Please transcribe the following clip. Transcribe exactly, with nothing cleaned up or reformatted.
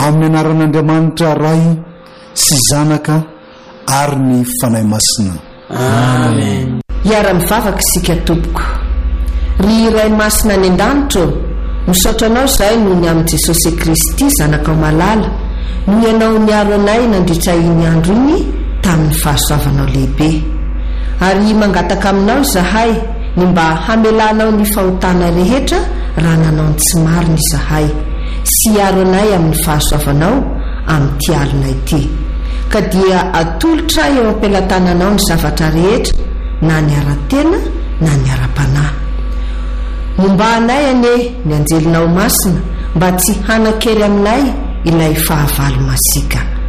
amin'ny anaran'Andriamanitra ray sy zanaka ary ny fanahy masina. Amen. Iara-mivavaka isika tompoko. Ry iray masina ny an-danitra, misaotranao izahay noho ny amin'i Jesosy Kristy zanakao malala, noho ianao niaro anay nandritra iny andro iny tamin'ny fahasoavanao lehibe. Ary mangataka aminao izahay ny mba hamelanao ny fahotana rehetra raha nanao ny tsy marina izahay, sy iaro anay amin'ny fahasoavanao amin'ity alina ity. Ka dia atolotra eo am-pelatananao ny zavatra rehetra, na ny ara-tena na ny ara-panahy. Momba anay ane ny anjelinao masina mba tsy hanakery aminay ilay fahavalo masika.